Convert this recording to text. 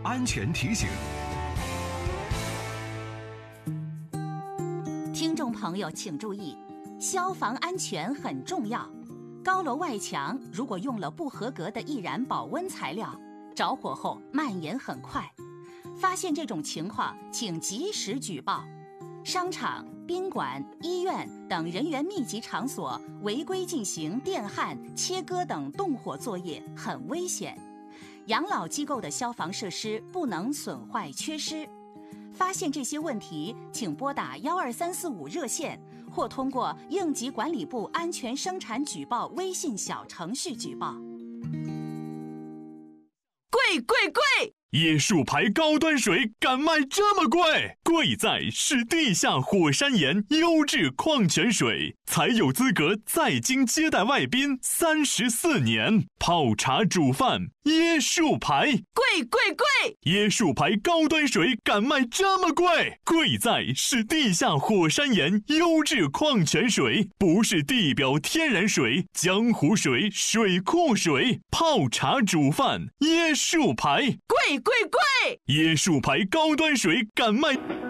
安全提醒。 听众朋友请注意，消防安全很重要。高楼外墙如果用了不合格的易燃保温材料，着火后蔓延很快。发现这种情况，请及时举报。商场、宾馆、医院等人员密集场所违规进行电焊、切割等动火作业很危险。养老机构的消防设施不能损坏缺失。发现这些问题，请拨打12345热线，或通过应急管理部安全生产举报微信小程序举报。 贵贵贵！ 椰树牌高端水敢卖这么贵？贵在是地下火山岩优质矿泉水，才有资格在京接待外宾34年。泡茶煮饭，椰树牌， 贵贵贵！ 椰树牌高端水敢卖这么贵？贵在是地下火山岩优质矿泉水，不是地表天然水、江湖水、水库水。泡茶煮饭，椰树牌， 贵贵贵！ 椰树牌高端水敢卖。